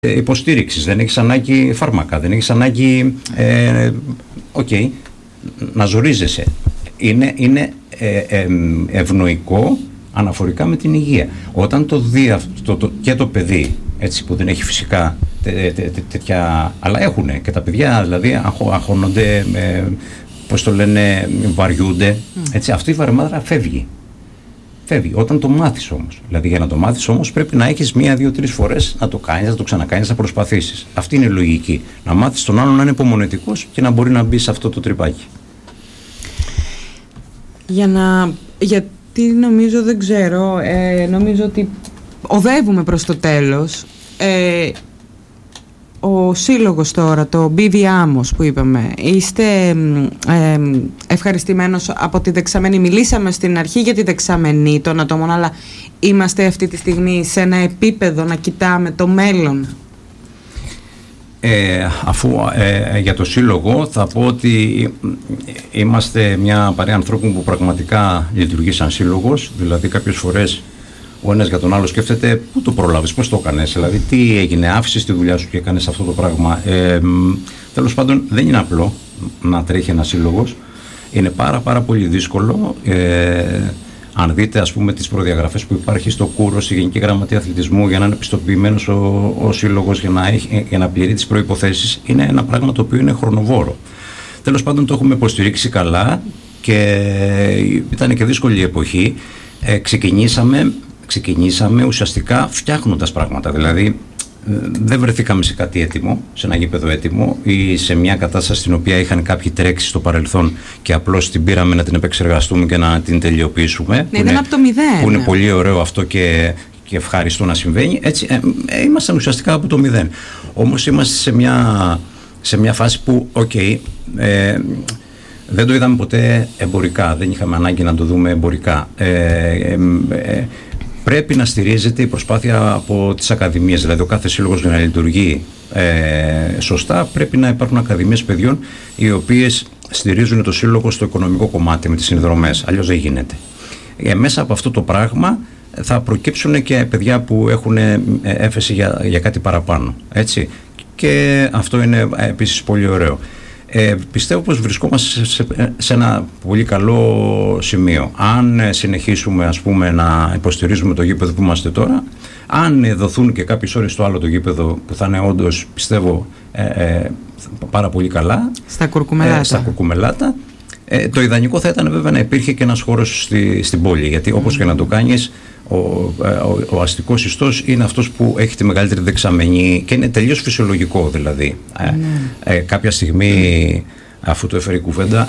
υποστήριξης, δεν έχεις ανάγκη φάρμακα, δεν έχεις ανάγκη να ζορίζεσαι. Είναι ευνοϊκό αναφορικά με την υγεία. Όταν το δει και το παιδί, έτσι, που δεν έχει φυσικά τέτοια, αλλά έχουν και τα παιδιά, δηλαδή αγχώνονται, πώς το λένε, βαριούνται, έτσι, αυτή η βαρεμάδα φεύγει. Όταν το μάθεις όμως. Δηλαδή, για να το μάθεις όμως πρέπει να έχεις 1, 2, 3 φορές να το κάνεις, να το ξανακάνεις, να προσπαθήσεις. Αυτή είναι η λογική. Να μάθεις τον άλλον να είναι υπομονετικός και να μπορεί να μπει σε αυτό το τρυπάκι. Γιατί νομίζω, δεν ξέρω, νομίζω ότι οδεύουμε προς το τέλος. Ο σύλλογος τώρα, το BV Amos που είπαμε, είστε ευχαριστημένος από τη δεξαμενή? Μιλήσαμε στην αρχή για τη δεξαμενή των ατόμων, αλλά είμαστε αυτή τη στιγμή σε ένα επίπεδο να κοιτάμε το μέλλον? Για το σύλλογο θα πω ότι είμαστε μια παρέα ανθρώπων που πραγματικά λειτουργεί σαν σύλλογος. Δηλαδή κάποιες φορές ο ένας για τον άλλο σκέφτεται πού το προλάβεις, πώς το έκανες, δηλαδή τι έγινε, άφησες τη δουλειά σου και έκανες αυτό το πράγμα. Τέλος πάντων, δεν είναι απλό να τρέχει ένας σύλλογος. Είναι πάρα πολύ δύσκολο. Αν δείτε, ας πούμε, τις προδιαγραφές που υπάρχει στο Κούρος, στη Γενική Γραμματεία Αθλητισμού, για να είναι πιστοποιημένος ο σύλλογος, για να πληρεί τις προϋποθέσεις, είναι ένα πράγμα το οποίο είναι χρονοβόρο. Τέλος πάντων, το έχουμε υποστηρίξει καλά και ήταν και δύσκολη η εποχή. Ξεκινήσαμε ουσιαστικά φτιάχνοντας πράγματα. Δηλαδή, δεν βρεθήκαμε σε κάτι έτοιμο, σε ένα γήπεδο έτοιμο ή σε μια κατάσταση στην οποία είχαν κάποιοι τρέξει στο παρελθόν και απλώς την πήραμε να την επεξεργαστούμε και να την τελειοποιήσουμε. Ναι, ήταν από το μηδέν. Που είναι πολύ ωραίο αυτό και ευχάριστο να συμβαίνει. Έτσι, ήμασταν ουσιαστικά από το μηδέν. Όμως είμαστε σε μια φάση που, δεν το είδαμε ποτέ εμπορικά, δεν είχαμε ανάγκη να το δούμε εμπορικά. Πρέπει να στηρίζεται η προσπάθεια από τις ακαδημίες, δηλαδή ο κάθε σύλλογος για να λειτουργεί σωστά πρέπει να υπάρχουν ακαδημίες παιδιών οι οποίες στηρίζουν το σύλλογο στο οικονομικό κομμάτι με τις συνδρομές, αλλιώς δεν γίνεται. Μέσα από αυτό το πράγμα θα προκύψουν και παιδιά που έχουν έφεση για κάτι παραπάνω, έτσι, και αυτό είναι επίσης πολύ ωραίο. Πιστεύω πως βρισκόμαστε σε ένα πολύ καλό σημείο. Αν συνεχίσουμε, ας πούμε, να υποστηρίζουμε το γήπεδο που είμαστε τώρα, αν δοθούν και κάποιες ώρες στο άλλο το γήπεδο που θα είναι όντως, πιστεύω, πάρα πολύ καλά, στα Κουρκουμελάτα, το ιδανικό θα ήταν βέβαια να υπήρχε και ένας χώρος στην πόλη, γιατί όπως και να το κάνεις, ο αστικός ιστός είναι αυτός που έχει τη μεγαλύτερη δεξαμενή και είναι τελείως φυσιολογικό, δηλαδή. Κάποια στιγμή, αφού το έφερε η κουβέντα,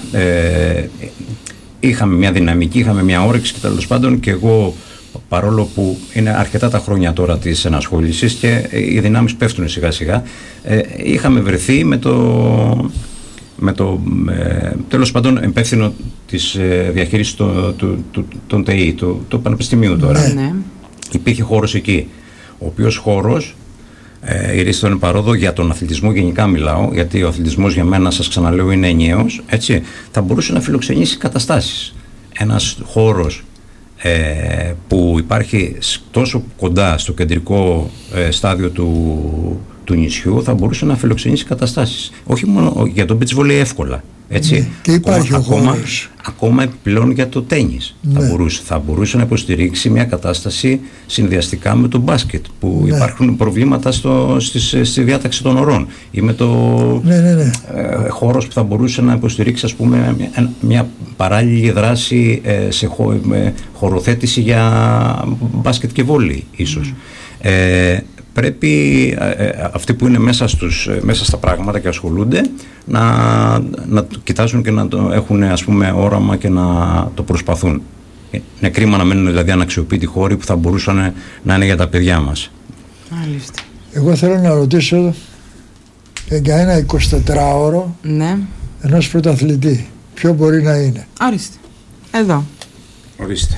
είχαμε μια δυναμική, είχαμε μια όρεξη και τέλος πάντων, και εγώ, παρόλο που είναι αρκετά τα χρόνια τώρα της ενασχόλησης και οι δυνάμεις πέφτουν σιγά σιγά, είχαμε βρεθεί με το τέλος πάντων υπεύθυνο της διαχείρισης των ΤΕΗ, το Πανεπιστημίου τώρα. Ναι. Υπήρχε χώρος εκεί, ο οποίος χώρος, η Ρίστα είναι παρόδο, για τον αθλητισμό γενικά μιλάω, γιατί ο αθλητισμός για μένα, σας ξαναλέω, είναι ενιαίος, έτσι, θα μπορούσε να φιλοξενήσει καταστάσεις. Ένας χώρος που υπάρχει τόσο κοντά στο κεντρικό στάδιο του νησιού θα μπορούσε να φιλοξενήσει καταστάσεις. Όχι μόνο για τον beach volley εύκολα. Έτσι. Και υπάρχει ακόμα επιπλέον για το τένις. Ναι. Θα μπορούσε να υποστηρίξει μια κατάσταση συνδυαστικά με το μπάσκετ, που υπάρχουν προβλήματα στη διάταξη των ωρών. Ή με το χώρος που θα μπορούσε να υποστηρίξει, ας πούμε, μια παράλληλη δράση σε χωροθέτηση για μπάσκετ και βόλεϊ ίσως. Πρέπει αυτοί που είναι μέσα στα πράγματα και ασχολούνται να το κοιτάζουν και να το έχουν, ας πούμε, όραμα και να το προσπαθούν. Είναι κρίμα να μένουν δηλαδή αναξιοποιητοί χώροι που θα μπορούσαν να είναι για τα παιδιά μας. Μάλιστα. Εγώ θέλω να ρωτήσω για ένα 24ωρο ενός πρωταθλητή. Ποιο μπορεί να είναι? Ορίστε. Εδώ. Ορίστε.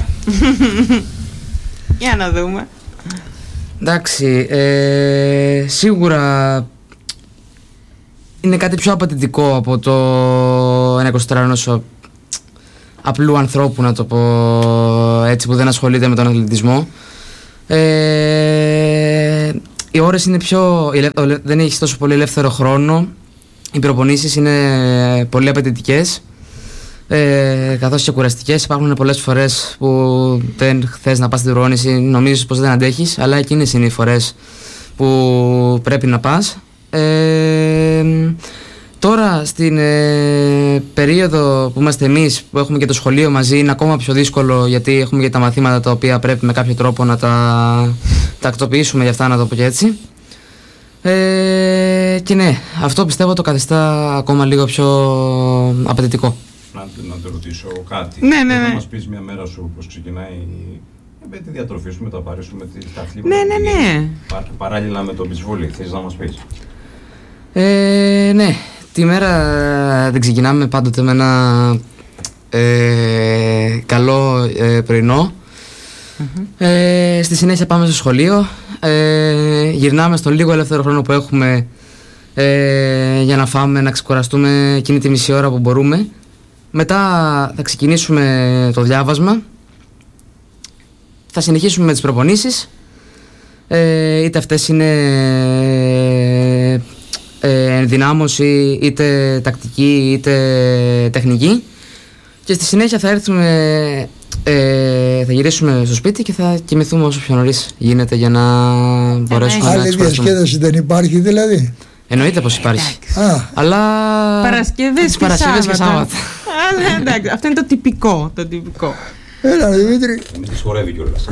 Για να δούμε. Εντάξει, σίγουρα είναι κάτι πιο απαιτητικό από το ένα 24 απλού ανθρώπου, να το πω έτσι, που δεν ασχολείται με τον αθλητισμό. οι ώρες είναι δεν έχεις τόσο πολύ ελεύθερο χρόνο. Οι προπονήσεις είναι πολύ απαιτητικές, καθώς και κουραστικές. Υπάρχουν πολλές φορές που δεν θες να πας στην προπόνηση, νομίζεις πως δεν αντέχεις, αλλά εκείνες είναι οι φορές που πρέπει να πας. Τώρα στην περίοδο που είμαστε εμείς, που έχουμε και το σχολείο μαζί, είναι ακόμα πιο δύσκολο, γιατί έχουμε και τα μαθήματα τα οποία πρέπει με κάποιο τρόπο να τα τακτοποιήσουμε, για αυτά να το πω και έτσι. Και ναι, αυτό πιστεύω το καθιστά ακόμα λίγο πιο απαιτητικό. Να te ρωτήσω κάτι. Ναι. Να μας πεις μια μέρα σου πώς ξεκινάει με τη διατροφή σου, με τα βάρη σου, με τα αθλήματα. Ναι. Παράλληλα με το beach volley, θες να μας πεις? Ναι, τη μέρα δεν ξεκινάμε πάντοτε με ένα καλό πρωινό. Στη συνέχεια πάμε στο σχολείο, γυρνάμε στο λίγο ελεύθερο χρόνο που έχουμε για να φάμε, να ξεκουραστούμε εκείνη τη μισή ώρα που μπορούμε. Μετά θα ξεκινήσουμε το διάβασμα, θα συνεχίσουμε με τις προπονήσεις, είτε αυτές είναι ενδυνάμωση, είτε τακτική, είτε τεχνική, και στη συνέχεια θα έρθουμε, θα γυρίσουμε στο σπίτι και θα κοιμηθούμε όσο πιο νωρίς γίνεται, για να μπορέσουμε να εξυπηρετούμε. Άλλη διασκέδαση δεν υπάρχει δηλαδή? Εννοείται πως υπάρχει. Αλλά Παρασκευές και Σάββατα. Εντάξει, αυτό είναι το τυπικό. Έλα Δημήτρη. Με τις χορεύει κιόλας.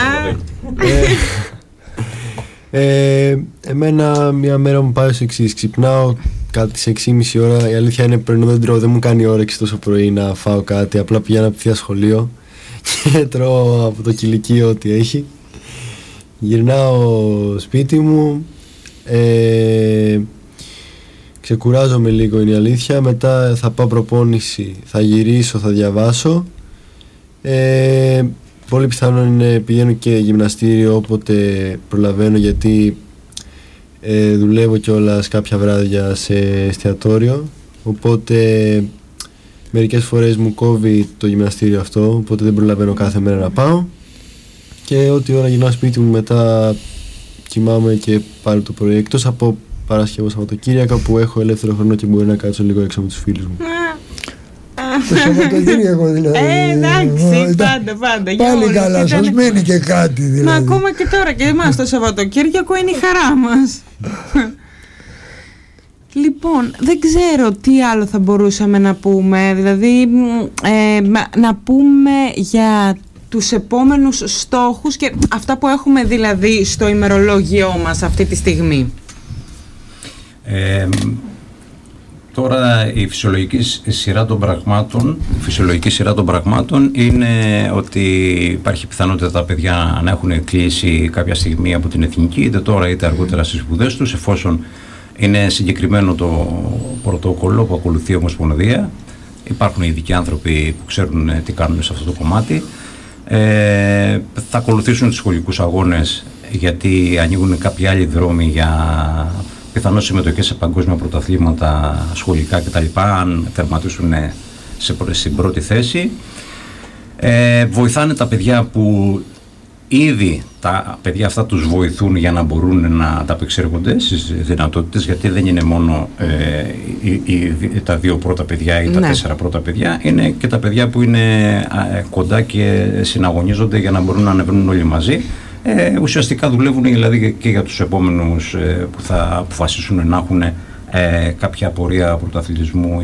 Εμένα μια μέρα μου πάει ως εξής. Ξυπνάω κάτι τις 6:30 ώρα. Η αλήθεια είναι πρωινό δεν τρώω, δεν μου κάνει όρεξη τόσο πρωί να φάω κάτι. Απλά πηγαίνω απευθείας σχολείο και τρώω από το κηλικείο ό,τι έχει. Γυρνάω σπίτι μου, ξεκουράζομαι λίγο, είναι η αλήθεια. Μετά θα πάω προπόνηση, θα γυρίσω, θα διαβάσω. Πολύ πιθανό είναι πηγαίνω και γυμναστήριο όποτε προλαβαίνω, γιατί δουλεύω κιόλας κάποια βράδια σε εστιατόριο, οπότε μερικές φορές μου κόβει το γυμναστήριο αυτό, οπότε δεν προλαβαίνω κάθε μέρα να πάω. Και ό,τι ώρα γυρνάω σπίτι μου μετά κοιμάμαι και πάλι το πρωί, εκτός από Παρασκευό Σαββατοκύριακα που έχω ελεύθερο χρόνο και μπορεί να κάτσω λίγο έξω με τους φίλους μου. Το Σαββατοκύριακο δηλαδή. Εντάξει, πάντα. Πάλι καλά, σας μένει και κάτι δηλαδή. Μα ακόμα και τώρα και εμάς το Σαββατοκύριακο είναι η χαρά μας. Λοιπόν, δεν ξέρω τι άλλο θα μπορούσαμε να πούμε. Δηλαδή, να πούμε για τους επόμενους στόχους και αυτά που έχουμε δηλαδή στο ημερολόγιό μας αυτή τη στιγμή. Τώρα η φυσιολογική σειρά των πραγμάτων είναι ότι υπάρχει πιθανότητα τα παιδιά να έχουν κλείσει κάποια στιγμή από την εθνική, είτε τώρα είτε αργότερα στις σπουδές τους, εφόσον είναι συγκεκριμένο το πρωτόκολλο που ακολουθεί η Ομοσπονδία. Υπάρχουν ειδικοί άνθρωποι που ξέρουν τι κάνουν σε αυτό το κομμάτι. Θα ακολουθήσουν τους σχολικούς αγώνες, γιατί ανοίγουν κάποιοι άλλοι δρόμοι για πιθανώς συμμετοχές σε παγκόσμια πρωταθλήματα σχολικά κτλ. Αν τερματίσουν στην πρώτη θέση. Βοηθάνε τα παιδιά που ήδη τα παιδιά αυτά τους βοηθούν για να μπορούν να ανταπεξέρχονται στις δυνατότητες, γιατί δεν είναι μόνο τα 2 πρώτα παιδιά ή τα 4 πρώτα παιδιά, είναι και τα παιδιά που είναι κοντά και συναγωνίζονται για να μπορούν να ανεβαίνουν όλοι μαζί. Ουσιαστικά δουλεύουν δηλαδή και για τους επόμενους που θα αποφασίσουν να έχουν κάποια απορία πρωταθλητισμού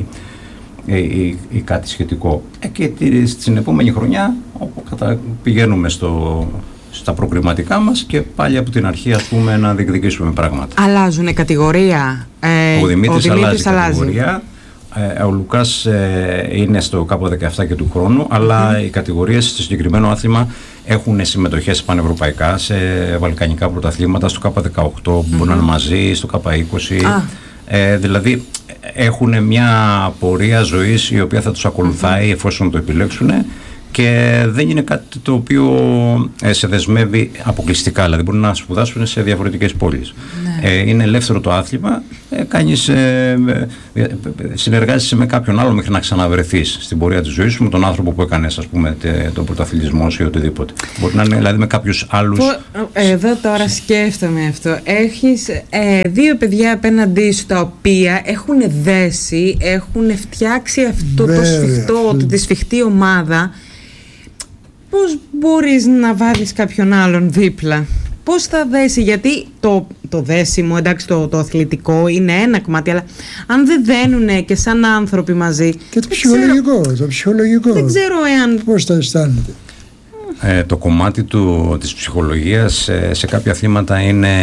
ή κάτι σχετικό. Και στην επόμενη χρονιά όπου πηγαίνουμε στα προκριματικά μας και πάλι από την αρχή να διεκδικήσουμε πράγματα. Αλλάζουν κατηγορία. Ο Δημήτρης αλλάζει κατηγορία. Ο Λουκάς είναι στο K17 και του χρόνου, αλλά οι κατηγορίες στο συγκεκριμένο άθλημα έχουν συμμετοχές πανευρωπαϊκά σε βαλκανικά πρωταθλήματα, στο K18 που μπορούν να είναι μαζί, στο K20. Δηλαδή έχουν μια πορεία ζωής η οποία θα τους ακολουθάει εφόσον το επιλέξουν, και δεν είναι κάτι το οποίο σε δεσμεύει αποκλειστικά, δηλαδή μπορούν να σπουδάσουν σε διαφορετικές πόλεις. Είναι ελεύθερο το άθλημα, συνεργάζεσαι με κάποιον άλλο μέχρι να ξαναβρεθείς στην πορεία της ζωής σου με τον άνθρωπο που έκανες, ας πούμε, τον πρωταθλητισμό ή οτιδήποτε. Μπορεί να είναι δηλαδή με κάποιους άλλους. Εδώ τώρα σκέφτομαι αυτό. Έχεις δύο παιδιά απέναντί σου τα οποία έχουν δέσει, έχουν φτιάξει αυτό το σφιχτό, τη σφιχτή ομάδα. Πώς μπορείς να βάλεις κάποιον άλλον δίπλα? Πώς θα δέσει? Γιατί το δέσιμο, εντάξει, το αθλητικό είναι ένα κομμάτι, αλλά αν δεν δένουνε και σαν άνθρωποι μαζί. Και το ψυχολογικό. Δεν ξέρω εάν. Πώς θα αισθάνεται. Το κομμάτι της ψυχολογίας σε κάποια αθλήματα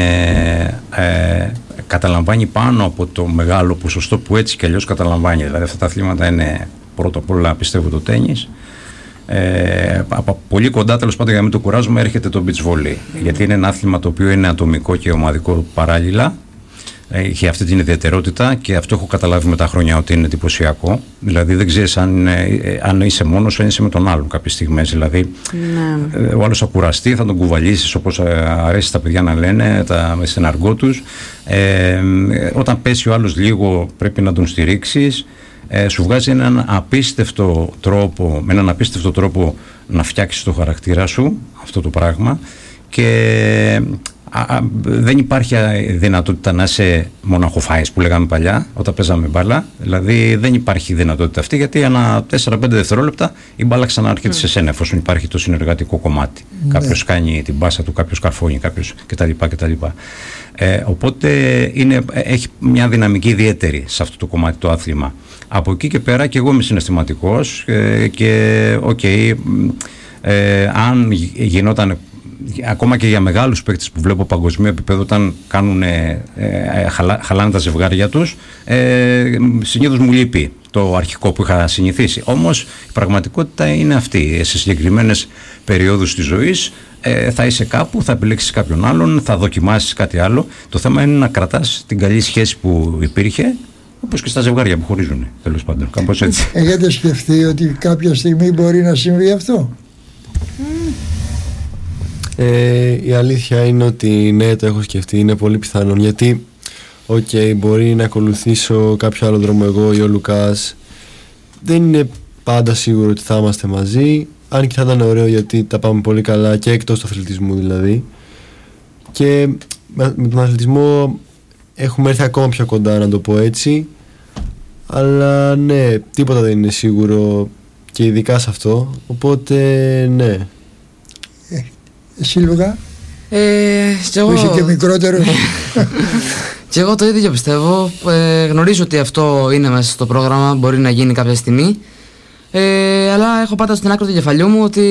καταλαμβάνει πάνω από το μεγάλο ποσοστό που έτσι κι αλλιώς καταλαμβάνει. Δηλαδή αυτά τα αθλήματα είναι πρώτα απ' όλα, πιστεύω, το τένις. Από πολύ κοντά, τέλος πάντων, για να μην το κουράζουμε, έρχεται το beach volley, γιατί είναι ένα άθλημα το οποίο είναι ατομικό και ομαδικό παράλληλα. Έχει αυτή την ιδιαιτερότητα και αυτό έχω καταλάβει με τα χρόνια ότι είναι εντυπωσιακό. Δηλαδή δεν ξέρεις αν είσαι μόνος ή αν είσαι με τον άλλον κάποιες στιγμές. Δηλαδή ο άλλος θα κουραστεί, θα τον κουβαλήσεις, όπως αρέσει στα παιδιά να λένε, στην αργό τους. Όταν πέσει ο άλλος λίγο πρέπει να τον στηρίξεις. Σου βγάζει με έναν απίστευτο τρόπο να φτιάξεις το χαρακτήρα σου, αυτό το πράγμα, και δεν υπάρχει δυνατότητα να είσαι μοναχοφάης που λέγαμε παλιά όταν παίζαμε μπάλα. Δηλαδή δεν υπάρχει δυνατότητα αυτή, γιατί ανά 4-5 δευτερόλεπτα η μπάλα ξανάρχεται σε σένα, εφόσον υπάρχει το συνεργατικό κομμάτι. Κάποιος κάνει την μπάσα του, κάποιος καρφώνει, κάποιος κτλ. Οπότε έχει μια δυναμική ιδιαίτερη σε αυτό το κομμάτι το άθλημα. Από εκεί και πέρα και εγώ είμαι συναισθηματικός και αν γινόταν ακόμα και για μεγάλους παίκτες που βλέπω παγκοσμίου επίπεδο, όταν χαλάνε τα ζευγάρια τους, συνήθως μου λείπει το αρχικό που είχα συνηθίσει. Όμως η πραγματικότητα είναι αυτή. Σε συγκεκριμένες περιόδους της ζωής θα είσαι κάπου, θα επιλέξεις κάποιον άλλον, θα δοκιμάσεις κάτι άλλο. Το θέμα είναι να κρατάς την καλή σχέση που υπήρχε, όπως και στα ζευγάρια που χωρίζουν, τέλος πάντων, κάπως έτσι. Έχετε σκεφτεί ότι κάποια στιγμή μπορεί να συμβεί αυτό? Η αλήθεια είναι ότι ναι, το έχω σκεφτεί, είναι πολύ πιθανόν, γιατί μπορεί να ακολουθήσω κάποιο άλλο δρόμο εγώ ή ο Λουκάς, δεν είναι πάντα σίγουρο ότι θα είμαστε μαζί, αν και θα ήταν ωραίο, γιατί τα πάμε πολύ καλά και εκτός του αθλητισμού δηλαδή, και με τον αθλητισμό έχουμε έρθει ακόμα πιο κοντά, να το πω έτσι, αλλά ναι, τίποτα δεν είναι σίγουρο και ειδικά σε αυτό, οπότε ναι. Εσύ Λουκά, που είσαι και μικρότερος. Και εγώ το ίδιο πιστεύω. Γνωρίζω ότι αυτό είναι μέσα στο πρόγραμμα, μπορεί να γίνει κάποια στιγμή, αλλά έχω πάντα στην άκρη του κεφαλιού μου ότι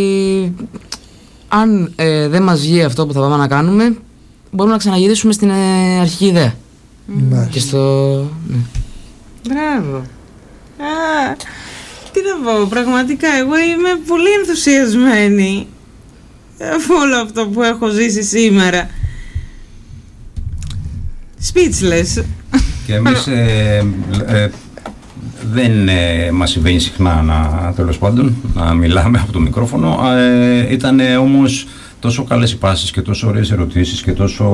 αν δεν μας βγει αυτό που θα πάμε να κάνουμε, μπορούμε να ξαναγυρίσουμε στην αρχική ιδέα. Και ναι. Μπράβο. Τι να πω, πραγματικά εγώ είμαι πολύ ενθουσιασμένη από όλο αυτό που έχω ζήσει σήμερα. Speechless. Και εμείς δεν μας συμβαίνει συχνά τέλος πάντων να μιλάμε από το μικρόφωνο. Ήταν όμως τόσο καλές οι πάσεις και τόσο ωραίες ερωτήσεις και τόσο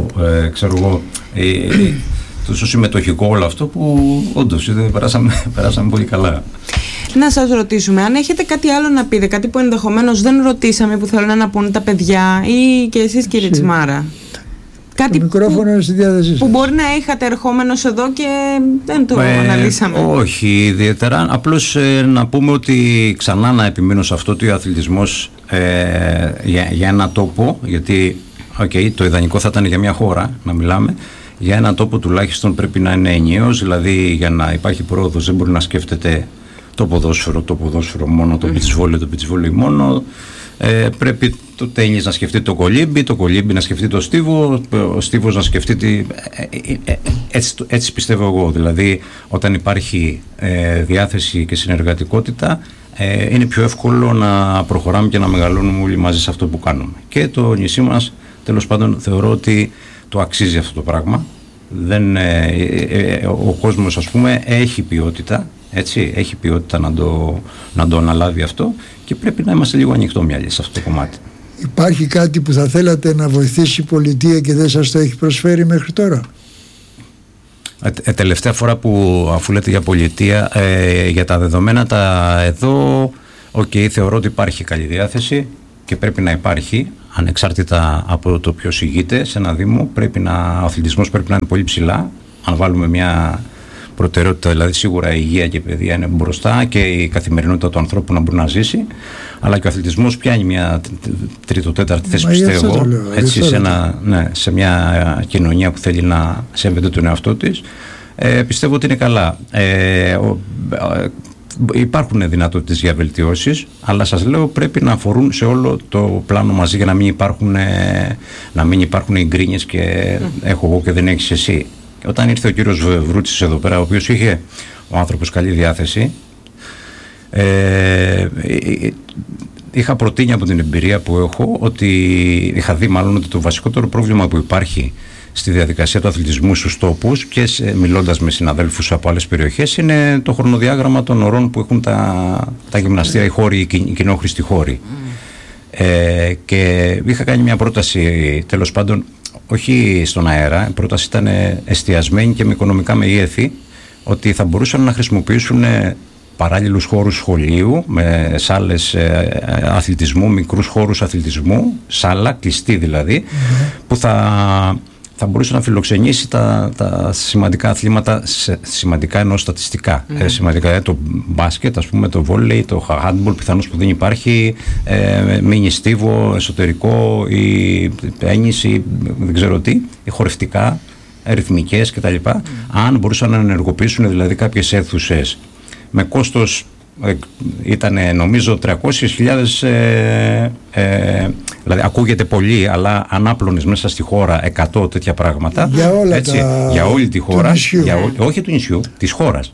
τόσο συμμετοχικό όλο αυτό, που όντως περάσαμε πολύ καλά. Να σας ρωτήσουμε, αν έχετε κάτι άλλο να πείτε, κάτι που ενδεχομένως δεν ρωτήσαμε, που θέλουν να πούνε τα παιδιά ή και εσείς, κύριε Τσιμάρα. Κάτι το μικρόφωνο είναι στη διάθεσή σας, που μπορεί να είχατε ερχόμενος εδώ και δεν το αναλύσαμε. Όχι ιδιαίτερα, απλώς να πούμε ότι ξανά να επιμείνω σε αυτό, ότι ο αθλητισμός για ένα τόπο, γιατί το ιδανικό θα ήταν για μια χώρα να μιλάμε, για ένα τόπο τουλάχιστον πρέπει να είναι ενιαίος, δηλαδή για να υπάρχει πρόοδος δεν μπορεί να σκέφτεται το ποδόσφαιρο μόνο, το beach volley μόνο. Πρέπει το τένις να σκεφτεί το κολύμπι να σκεφτεί το στίβο, ο στίβος να σκεφτεί έτσι πιστεύω εγώ. Δηλαδή όταν υπάρχει διάθεση και συνεργατικότητα, είναι πιο εύκολο να προχωράμε και να μεγαλώνουμε όλοι μαζί σε αυτό που κάνουμε. Και το νησί μας, τέλος πάντων, θεωρώ ότι το αξίζει αυτό το πράγμα. Ο κόσμος, ας πούμε, έχει ποιότητα, έτσι, έχει ποιότητα να το αναλάβει αυτό, και πρέπει να είμαστε λίγο ανοιχτόμυαλοι σε αυτό το κομμάτι. Υπάρχει κάτι που θα θέλατε να βοηθήσει η πολιτεία και δεν σας το έχει προσφέρει μέχρι τώρα? Τελευταία φορά που, αφού λέτε για πολιτεία, για τα δεδομένα εδώ, θεωρώ ότι υπάρχει καλή διάθεση και πρέπει να υπάρχει, ανεξάρτητα από το ποιος ηγείται σε ένα Δήμο. Ο αθλητισμός πρέπει να είναι πολύ ψηλά. Αν βάλουμε μια προτεραιότητα, δηλαδή σίγουρα η υγεία και η παιδεία είναι μπροστά και η καθημερινότητα του ανθρώπου να μπορεί να ζήσει, αλλά και ο αθλητισμός πιάνει μια τρίτο-τέταρτη θέση, πιστεύω, έτσι, σε μια κοινωνία που θέλει να σέβεται τον εαυτό της. Πιστεύω ότι είναι καλά. Υπάρχουν δυνατότητες για βελτιώσεις, αλλά σας λέω πρέπει να αφορούν σε όλο το πλάνο μαζί, για να μην υπάρχουν οι γκρίνιες και έχω εγώ και δεν έχεις εσύ. Όταν ήρθε ο κύριος Βρούτσης εδώ πέρα, ο οποίος είχε ο άνθρωπος καλή διάθεση, είχα προτείνει από την εμπειρία που έχω, είχα δει μάλλον ότι το βασικότερο πρόβλημα που υπάρχει στη διαδικασία του αθλητισμού στους τόπους και μιλώντας με συναδέλφους από άλλες περιοχές είναι το χρονοδιάγραμμα των ωρών που έχουν τα γυμναστήρια, οι χώροι, οι κοινόχρηστοι χώροι. Και είχα κάνει μια πρόταση, τέλος πάντων, όχι στον αέρα, η πρόταση ήταν εστιασμένη και με οικονομικά μεγέθη, ότι θα μπορούσαν να χρησιμοποιήσουν παράλληλους χώρους σχολείου με σάλες αθλητισμού, μικρούς χώρους αθλητισμού, σάλα, κλειστή δηλαδή, που θα μπορούσε να φιλοξενήσει τα σημαντικά αθλήματα, σημαντικά εννοώ στατιστικά. Σημαντικά, το μπάσκετ, ας πούμε, το βόλεϊ, το handball, πιθανώς που δεν υπάρχει, μίνι στίβο, εσωτερικό, η έννοιση, δεν ξέρω τι, οι χορευτικά, ρυθμικές κτλ. Αν μπορούσαν να ενεργοποιήσουν δηλαδή κάποιες αίθουσες με κόστος, ήταν νομίζω 300.000, δηλαδή ακούγεται πολύ, αλλά ανάπλωνες μέσα στη χώρα 100 τέτοια πράγματα για όλη τη χώρα, όχι του νησιού, της χώρας,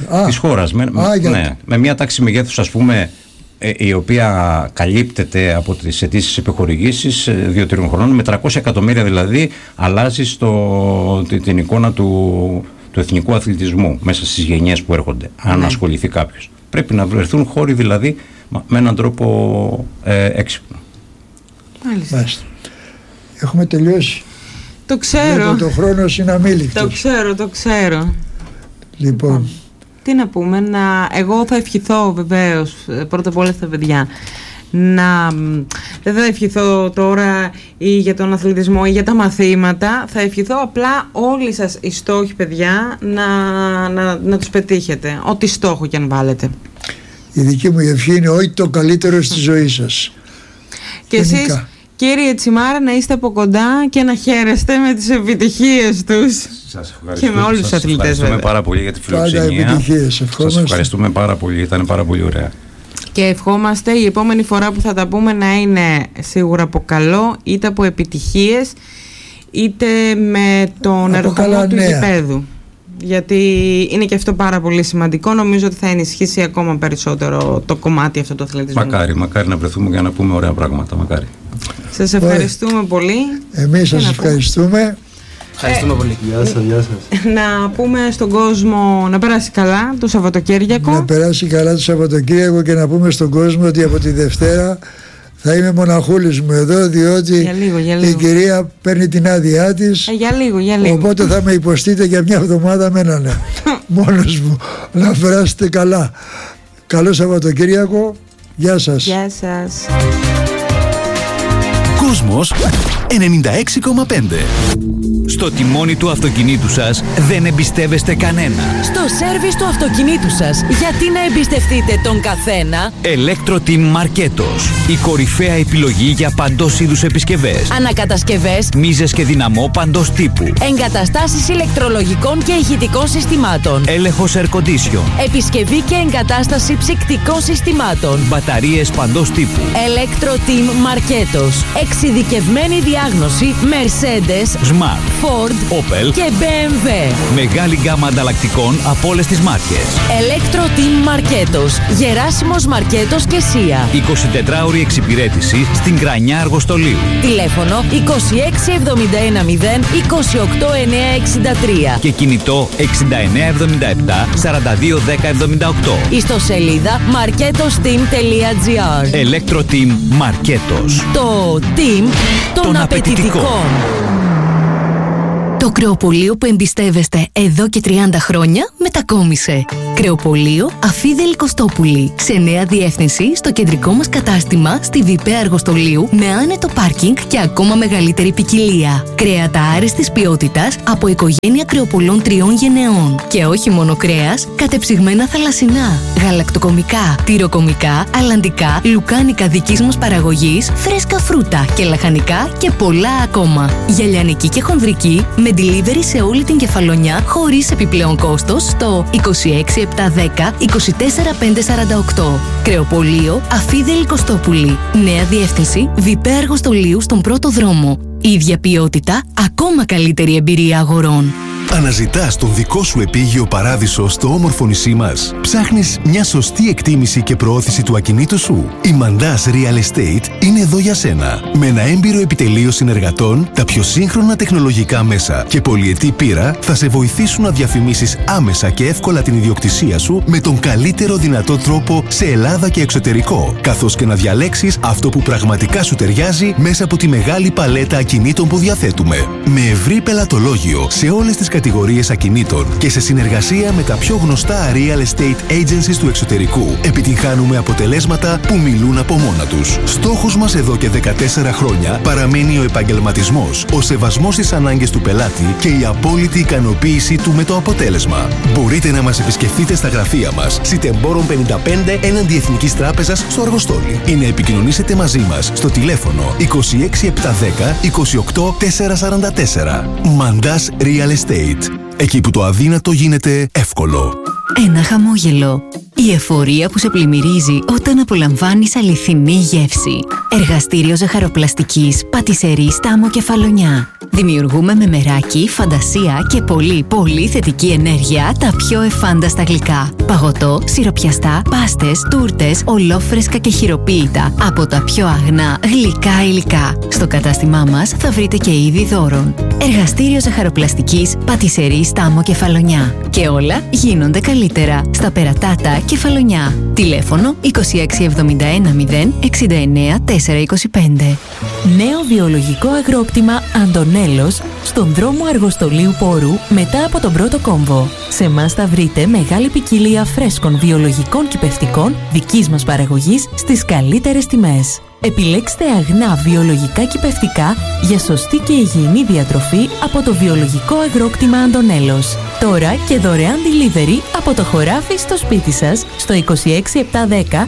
με μια τάξη μεγέθους, ας πούμε, η οποία καλύπτεται από τις αιτήσεις επιχορηγήσεις 2-3 χρονών, με 300 εκατομμύρια δηλαδή αλλάζει την εικόνα του εθνικού αθλητισμού μέσα στις γενιές που έρχονται, αν ασχοληθεί κάποιος. Πρέπει να βρεθούν χώροι δηλαδή με έναν τρόπο έξυπνο. Μάλιστα. Έχουμε τελειώσει. Το ξέρω. Το χρόνος είναι αμήλικτος. Το ξέρω. Λοιπόν. Τι να πούμε, εγώ θα ευχηθώ βεβαίως πρώτα απ' όλα στα παιδιά. Δεν θα ευχηθώ τώρα ή για τον αθλητισμό ή για τα μαθήματα. Θα ευχηθώ απλά όλοι σας οι στόχοι, παιδιά, να τους πετύχετε, ό,τι στόχο και αν βάλετε. Η δική μου ευχή είναι ό,τι το καλύτερο στη ζωή σας. Και εσείς, κύριε Τσιμάρα, να είστε από κοντά και να χαίρεστε με τις επιτυχίες τους. Και με όλους τους αθλητές, βέβαια. Ευχαριστούμε πάρα πολύ για τη φιλοξενία. Σας ευχαριστούμε πάρα πολύ, ήταν πάρα πολύ ωραία. Και ευχόμαστε η επόμενη φορά που θα τα πούμε να είναι σίγουρα από καλό, είτε από επιτυχίες, είτε με τον ερχομό του γηπέδου. Γιατί είναι και αυτό πάρα πολύ σημαντικό. Νομίζω ότι θα ενισχύσει ακόμα περισσότερο το κομμάτι αυτό του αθλητισμού. Μακάρι να βρεθούμε για να πούμε ωραία πράγματα. Μακάρι. Σας ευχαριστούμε πολύ. Εμείς σας ευχαριστούμε. Ευχαριστούμε πολύ. Γεια σας. Να πούμε στον κόσμο να περάσει καλά το Σαββατοκύριακο. Να περάσει καλά το Σαββατοκύριακο και να πούμε στον κόσμο ότι από τη Δευτέρα θα είμαι μοναχούλης μου εδώ, διότι η κυρία παίρνει την άδειά της. Για λίγο. Οπότε θα με υποστείτε για μια εβδομάδα με έναν μόνος μου. Να περάσετε καλά. Καλό Σαββατοκύριακο. Γεια σας. Γεια σας. Κόσμος 96,5. Στο τιμόνι του αυτοκινήτου σας δεν εμπιστεύεστε κανένα. Στο σέρβις του αυτοκινήτου σας, γιατί να εμπιστευτείτε τον καθένα? Electro-Team Marketos. Η κορυφαία επιλογή για παντός είδους επισκευές. Ανακατασκευές, μίζες και δυναμό παντός τύπου. Εγκαταστάσεις ηλεκτρολογικών και ηχητικών συστημάτων. Έλεγχος air condition. Επισκευή και εγκατάσταση ψυκτικών συστημάτων. Μπαταρίες παντός τύπου. Electro-Team Marketos. Εξειδικευμένη διάγνωση Mercedes, Smart, Ford, Opel και BMW. Μεγάλη γκάμα ανταλλακτικών από όλες τις μάρκες. Electro-Team Marketos. Γεράσιμος Μαρκέτος και Σία. 24ωρη εξυπηρέτηση στην Κρανιά Αργοστολίου. Τηλέφωνο 26710 28963. Και κινητό 6977 421078. Ιστοσελίδα marketosteam.gr. Electro-Team Marketos. Το team των απαιτητικών. Το κρεοπωλείο που εμπιστεύεστε εδώ και 30 χρόνια μετακόμισε. Κρεοπωλείο Αφίδελη Κωστόπουλη. Σε νέα διεύθυνση στο κεντρικό μας κατάστημα στη Βιπαία Αργοστολίου με άνετο πάρκινγκ και ακόμα μεγαλύτερη ποικιλία. Κρέατα άριστης ποιότητας από οικογένεια κρεοπωλών 3 γενεών. Και όχι μόνο κρέας, κατεψυγμένα θαλασσινά, γαλακτοκομικά, τυροκομικά, αλλαντικά, λουκάνικα δικής μας παραγωγής, φρέσκα φρούτα και λαχανικά και πολλά ακόμα. Για λιανική και χονδρική με delivery σε όλη την Κεφαλονιά χωρίς επιπλέον κόστος στο 26710 24548. Κρεοπωλείο Αφίδελη Κωστόπουλη. Νέα διεύθυνση Βιπαία Αργοστολίου στον πρώτο δρόμο. Ίδια ποιότητα, ακόμα καλύτερη εμπειρία αγορών. Αναζητάς τον δικό σου επίγειο παράδεισο στο όμορφο νησί μας. Ψάχνεις μια σωστή εκτίμηση και προώθηση του ακινήτου σου. Η Mandas Real Estate είναι εδώ για σένα. Με ένα έμπειρο επιτελείο συνεργατών, τα πιο σύγχρονα τεχνολογικά μέσα και πολυετή πείρα θα σε βοηθήσουν να διαφημίσεις άμεσα και εύκολα την ιδιοκτησία σου με τον καλύτερο δυνατό τρόπο σε Ελλάδα και εξωτερικό, καθώς και να διαλέξεις αυτό που πραγματικά σου ταιριάζει μέσα από τη μεγάλη παλέτα ακινήτων που διαθέτουμε. Με ευρύ πελατολόγιο σε όλες τις κατηγορίες ακινήτων και σε συνεργασία με τα πιο γνωστά real estate agencies του εξωτερικού, επιτυγχάνουμε αποτελέσματα που μιλούν από μόνα τους. Στόχος μας εδώ και 14 χρόνια παραμένει ο επαγγελματισμός, ο σεβασμός στις ανάγκες του πελάτη και η απόλυτη ικανοποίησή του με το αποτέλεσμα. Μπορείτε να μας επισκεφτείτε στα γραφεία μας, Σιτεμπόρων 55 έναντι Εθνικής Τράπεζας στο Αργοστόλι, ή να επικοινωνήσετε μαζί μας στο τηλέφωνο 26710 28444. Mandas Real Estate. Εκεί που το αδύνατο γίνεται εύκολο. Ένα χαμόγελο. Η εφορία που σε πλημμυρίζει όταν απολαμβάνεις αληθινή γεύση. Εργαστήριο ζαχαροπλαστικής Πατισερή Στάμο Κεφαλονιά. Δημιουργούμε με μεράκι, φαντασία και πολύ θετική ενέργεια τα πιο εφάνταστα γλυκά. Παγωτό, σιροπιαστά, πάστες, τούρτες, ολόφρεσκα και χειροποίητα από τα πιο αγνά γλυκά υλικά. Στο κατάστημά μας θα βρείτε και είδη δώρων. Εργαστήριο ζαχαροπλαστικής Πατισερή Στάμο Κεφαλονιά. Και όλα γίνονται καλύτερα στα Περατάτα Κεφαλονιά. Τηλέφωνο 26710 69 425. Νέο βιολογικό αγρόκτημα Αντωνέλος στον δρόμο Αργοστολίου Πόρου μετά από τον πρώτο κόμβο. Σε εμάς θα βρείτε μεγάλη ποικιλία φρέσκων βιολογικών κυπευτικών δικής μας παραγωγής στις καλύτερες τιμές. Επιλέξτε αγνά βιολογικά κυπευτικά για σωστή και υγιεινή διατροφή από το βιολογικό αγρόκτημα Αντωνέλος. Τώρα και δωρεάν delivery από το χωράφι στο σπίτι σας στο 26710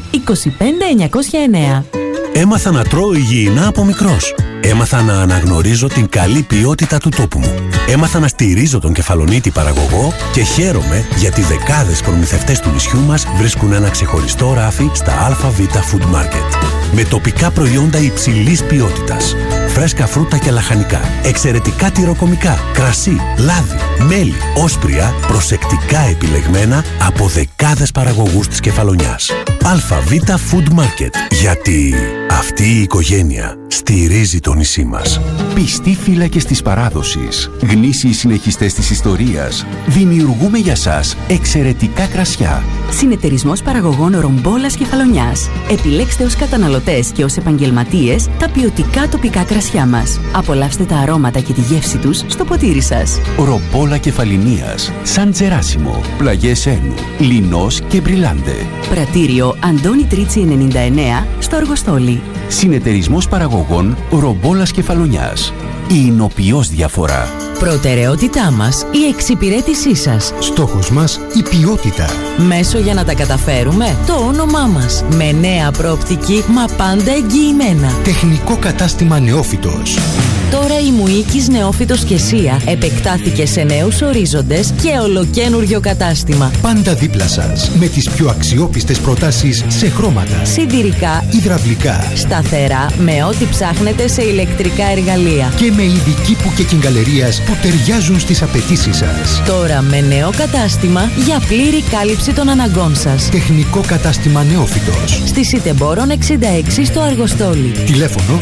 25909. Έμαθα να τρώω υγιεινά από μικρός. Έμαθα να αναγνωρίζω την καλή ποιότητα του τόπου μου. Έμαθα να στηρίζω τον Κεφαλονίτη παραγωγό και χαίρομαι γιατί δεκάδες προμηθευτές του νησιού μας βρίσκουν ένα ξεχωριστό ράφι στα ΑΒ Food Market. Με τοπικά προϊόντα υψηλής ποιότητας. Φρέσκα φρούτα και λαχανικά. Εξαιρετικά τυροκομικά. Κρασί, λάδι, μέλι, όσπρια, προσεκτικά επιλεγμένα από δεκάδες παραγωγούς της Κεφαλονιάς. ΑΒ Food Market. Γιατί αυτή η οικογένεια στηρίζει το νησί μας. Πιστοί φύλακες της παράδοσης, γνήσιοι συνεχιστές της ιστορίας, δημιουργούμε για σας εξαιρετικά κρασιά. Συνεταιρισμός παραγωγών Ρομπόλας Κεφαλονιάς. Επιλέξτε ως καταναλωτές και ως επαγγελματίες τα ποιοτικά τοπικά κρασιά μας. Απολαύστε τα αρώματα και τη γεύση τους στο ποτήρι σας. Ρομπόλα Κεφαλινίας, Σαν Τζεράσιμο, Πλαγιές Ένου, Λινός και Μπριλάντε. Πρατήριο Αντώνη Τρίτσι 99 στο Αργοστόλι. Συνεταιρισμός παραγωγών Ρομπόλας Κεφαλονιάς. Η εινοποιώς διαφορά. Προτεραιότητά μας η εξυπηρέτησή σας. Στόχος μας η ποιότητα. Μέσο για να τα καταφέρουμε το όνομά μας. Με νέα προοπτική μα πάντα εγγυημένα. Τεχνικό κατάστημα Νεόφυτος. Τώρα η Μουίκης Νεόφυτος και Σία επεκτάθηκε σε νέους ορίζοντες και ολοκένουργιο κατάστημα. Πάντα δίπλα σας με τις πιο αξιόπιστες προτάσεις σε χρώματα, σιδηρικά, υδραυλικά, σταθερά με ό,τι ψάχνετε σε ηλεκτρικά εργαλεία και με ειδική που και κυγκαλερίας που ταιριάζουν στις απαιτήσεις σας. Τώρα με νέο κατάστημα για πλήρη κάλυψη των αναγκών σας. Τεχνικό κατάστημα Νεόφυτος. Στη Σιτεμπόρων 66 στο Αργοστόλι. Τηλέφωνο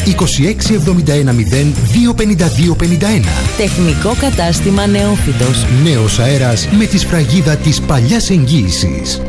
26710 25251. Τεχνικό κατάστημα Νεόφυτος. Νέος αέρας με τη σφραγίδα της παλιάς εγγύησης.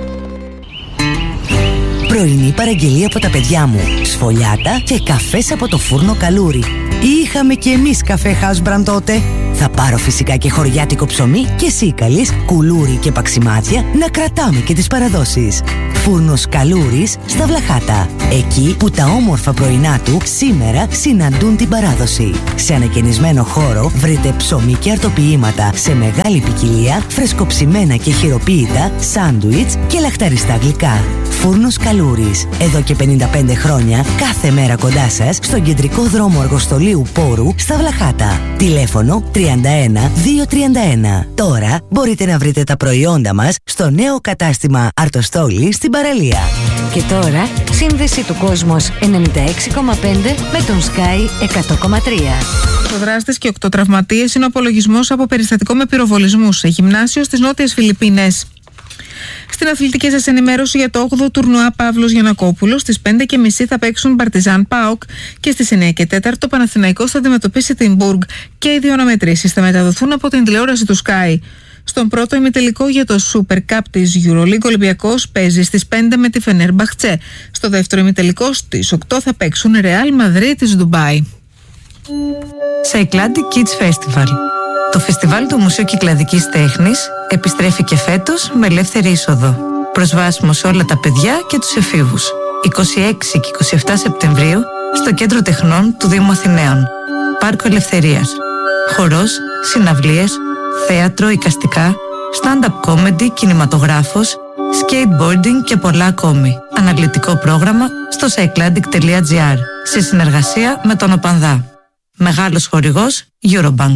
Πρωινή παραγγελία από τα παιδιά μου. Σφολιάτα και καφές από το φούρνο Καλούρι. Είχαμε κι εμείς καφέ House Brand τότε. Θα πάρω φυσικά και χωριάτικο ψωμί και σίκαλης, κουλούρι και παξιμάδια, να κρατάμε και τις παραδόσεις. Φούρνος Καλούρης στα Βλαχάτα. Εκεί που τα όμορφα πρωινά του σήμερα συναντούν την παράδοση. Σε ανακαινισμένο χώρο βρείτε ψωμί και αρτοποιήματα σε μεγάλη ποικιλία, φρεσκοψημένα και χειροποίητα, σάντουιτς και λαχταριστά γλυκά. Φούρνος Καλούρης. Εδώ και 55 χρόνια, κάθε μέρα κοντά σας, στον κεντρικό δρόμο Αργοστολίου Πόρου στα Βλαχάτα. Τηλέφωνο 31231. Τώρα μπορείτε να βρείτε τα προϊόντα μας στο νέο κατάστημα Αρτοστόλη στην παραλία. Και τώρα, σύνδεση του Κόσμος 96,5 με τον Sky 100,3. 8 δράστες και 8 τραυματίες είναι ο απολογισμός από περιστατικό με πυροβολισμούς σε γυμνάσιο στις Νότιες Φιλιππίνες. Στην αθλητική σας ενημέρωση για το 8ο τουρνουά Παύλος Γιαννακόπουλος, στις 5:30 θα παίξουν Παρτιζάν ΠΑΟΚ και στις 9:04 το Παναθηναϊκός θα αντιμετωπίσει την Μπουργκ και οι δύο αναμετρήσεις θα μεταδοθούν από την τηλεόραση του Sky. Στον πρώτο ημιτελικό για το Super Cup της EuroLeague, ο Ολυμπιακός παίζει στις 5 με τη Φενέρμπαχτσε. Στο δεύτερο ημιτελικό στις 8 θα παίξουν Real Madrid της Ντουμπάι. Cycladic Kids Festival. Το φεστιβάλ του Μουσείου Κυκλαδικής Τέχνης επιστρέφει και φέτος με ελεύθερη είσοδο. Προσβάσιμο σε όλα τα παιδιά και τους εφήβους. 26 και 27 Σεπτεμβρίου στο Κέντρο Τεχνών του Δήμου Αθηναίων. Πάρκο Ελευθερίας. Χορός, συναυλίες, θέατρο, εικαστικά, stand-up comedy, κινηματογράφος, skateboarding και πολλά ακόμη. Αναλυτικό πρόγραμμα στο cycladic.gr σε συνεργασία με τον ΟΠΑΝΔΑ. Μεγάλος χορηγός Eurobank.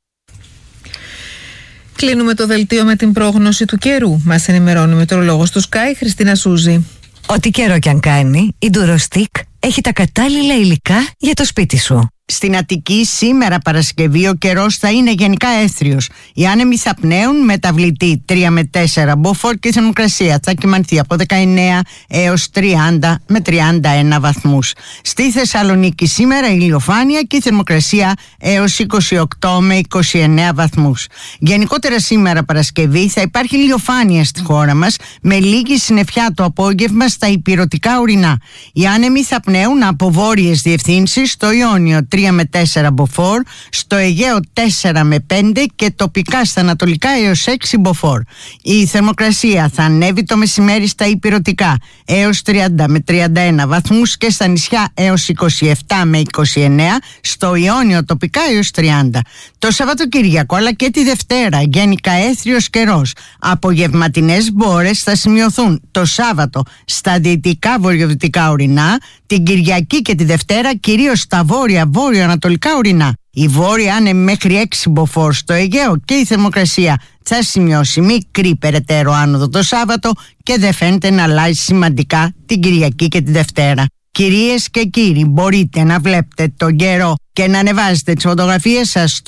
Κλείνουμε το δελτίο με την πρόγνωση του καιρού. Μας ενημερώνει ο μετεωρολόγος του Sky, Χριστίνα Σούζη. Ό,τι καιρό κι αν κάνει, η Durostick έχει τα κατάλληλα υλικά για το σπίτι σου. Στην Αττική σήμερα Παρασκευή ο καιρός θα είναι γενικά έθριος. Οι άνεμοι θα πνέουν μεταβλητή 3 με 4 μποφόρ και η θερμοκρασία θα κυμανθεί από 19 έως 30 με 31 βαθμούς. Στη Θεσσαλονίκη σήμερα ηλιοφάνεια και η θερμοκρασία έως 28 με 29 βαθμούς. Γενικότερα σήμερα Παρασκευή θα υπάρχει ηλιοφάνεια στη χώρα μας με λίγη συννεφιά το απόγευμα στα ηπειρωτικά ορεινά. Οι άνεμοι θα πνέουν από βόρειες διευθύνσεις στο Ιόνιο 3 με 4 μποφόρ, στο Αιγαίο 4 με 5 και τοπικά στα ανατολικά έως 6 μποφόρ. Η θερμοκρασία θα ανέβει το μεσημέρι στα ηπειρωτικά έως 30 με 31 βαθμούς και στα νησιά έως 27 με 29, στο Ιόνιο τοπικά έως 30. Το Σαββατοκύριακο αλλά και τη Δευτέρα γενικά έθριος καιρός. Απογευματινές μπόρες θα σημειωθούν το Σάββατο στα δυτικά βορειοδυτικά ορεινά, την Κυριακή και τη Δευτέρα κυρίως στα βόρειο-ανατολικά ορεινά. Η βόρεια άνεμη μέχρι 6 μποφόρ στο Αιγαίο και η θερμοκρασία θα σημειώσει μικρή περαιτέρω άνοδο το Σάββατο και δεν φαίνεται να αλλάζει σημαντικά την Κυριακή και τη Δευτέρα. Κυρίες και κύριοι, μπορείτε να βλέπετε τον καιρό και να ανεβάζετε τις φωτογραφίες σας στο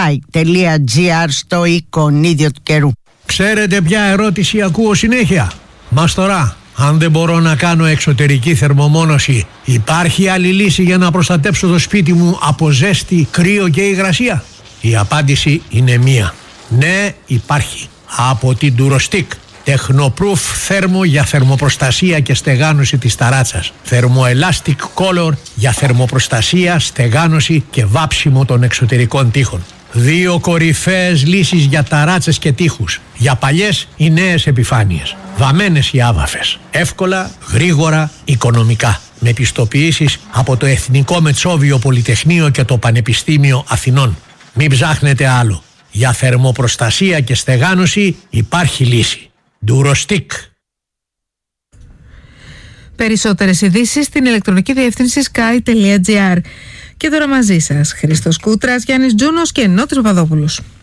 sky.gr στο εικονίδιο του καιρού. Ξέρετε ποια ερώτηση ακούω συνέχεια? Μας τώρα, αν δεν μπορώ να κάνω εξωτερική θερμομόνωση, υπάρχει άλλη λύση για να προστατέψω το σπίτι μου από ζέστη, κρύο και υγρασία? Η απάντηση είναι μία. Ναι, υπάρχει. Από την Durostick. Technoproof θέρμο για θερμοπροστασία και στεγάνωση της ταράτσας. Thermoelastic Color για θερμοπροστασία, στεγάνωση και βάψιμο των εξωτερικών τοίχων. 2 κορυφαίες λύσεις για ταράτσες και τοίχους. Για παλιές ή νέες επιφάνειες. Βαμμένες ή άβαφες. Εύκολα, γρήγορα, οικονομικά. Με πιστοποιήσεις από το Εθνικό Μετσόβιο Πολυτεχνείο και το Πανεπιστήμιο Αθηνών. Μην ψάχνετε άλλο. Για θερμοπροστασία και στεγάνωση υπάρχει λύση. Durostick. Περισσότερες ειδήσεις στην ηλεκτρονική διεύθυνση sky.gr. Και τώρα μαζί σας Χρήστος Κούτρας, Γιάννης Τζούνος και Νότης Παπαδόπουλος.